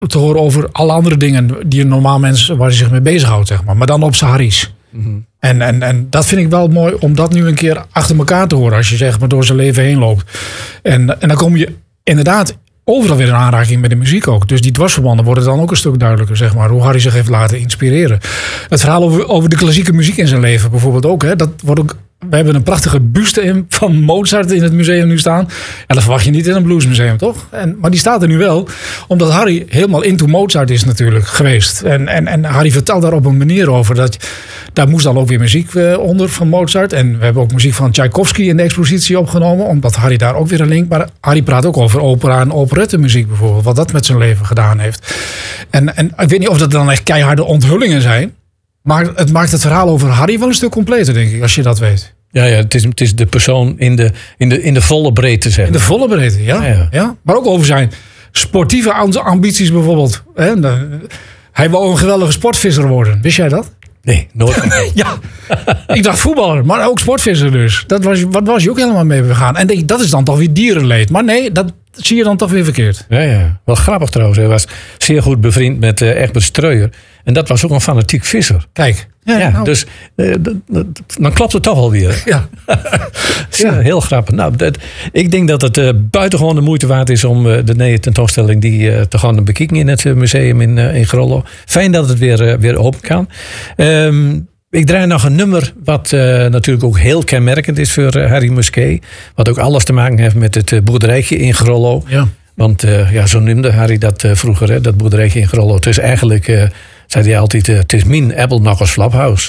te horen over alle andere dingen die een normaal mens waar hij zich mee bezighoudt, zeg maar. Maar dan op zijn Harry's. Mm-hmm. En dat vind ik wel mooi om dat nu een keer achter elkaar te horen als je zeg maar door zijn leven heen loopt. En dan kom je inderdaad overal weer in aanraking met de muziek ook. Dus die dwarsverbanden worden dan ook een stuk duidelijker, zeg maar. Hoe Harry zich heeft laten inspireren. Het verhaal over de klassieke muziek in zijn leven bijvoorbeeld ook. Hè, dat wordt ook. We hebben een prachtige buste van Mozart in het museum nu staan. En dat verwacht je niet in een bluesmuseum, toch? Maar die staat er nu wel. Omdat Harry helemaal into Mozart is natuurlijk geweest. En Harry vertelt daar op een manier over. Daar moest dan ook weer muziek onder van Mozart. En we hebben ook muziek van Tchaikovsky in de expositie opgenomen. Omdat Harry daar ook weer een link. Maar Harry praat ook over opera en operettemuziek bijvoorbeeld. Wat dat met zijn leven gedaan heeft. En ik weet niet of dat dan echt keiharde onthullingen zijn. Maar het maakt het verhaal over Harry wel een stuk completer, denk ik, als je dat weet. Ja, het is de persoon in de volle breedte, zeg. In de volle breedte, ja. Maar ook over zijn sportieve ambities bijvoorbeeld. Hij wou een geweldige sportvisser worden. Wist jij dat? Nee, nooit. Ja, ik dacht voetballer, maar ook sportvisser dus. Wat was je ook helemaal mee begaan. En denk ik, dat is dan toch weer dierenleed. Maar nee, dat zie je dan toch weer verkeerd. Ja. Wel grappig trouwens. Hij was zeer goed bevriend met Egbert Streuer. En dat was ook een fanatiek visser. Kijk. Ja, dus dan klopt het toch alweer. Ja. Ja, heel grappig. Nou, ik denk dat het buitengewoon de moeite waard is om de tentoonstelling die te gaan bekijken in het museum in Grollo. Fijn dat het weer open kan. Ik draai nog een nummer wat natuurlijk ook heel kenmerkend is voor Harry Musquet. Wat ook alles te maken heeft met het boerderijtje in Grollo. Ja. Want zo noemde Harry dat vroeger, dat boerderijtje in Grollo. Het is eigenlijk, zei hij altijd, het is mijn Appelnokkers Flaphouse.